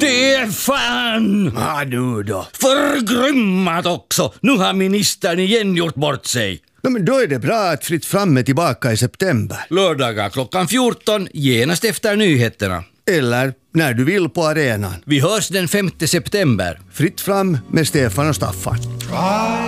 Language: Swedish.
Stefan! Nu då? Förgrymmat också! Nu har ministern igen gjort bort sig. Men då är det bra att Fritt fram är tillbaka i september. Lördagar klockan 14, genast efter nyheterna. Eller när du vill på arenan. Vi hörs den 5 september. Fritt fram med Stefan och Staffan.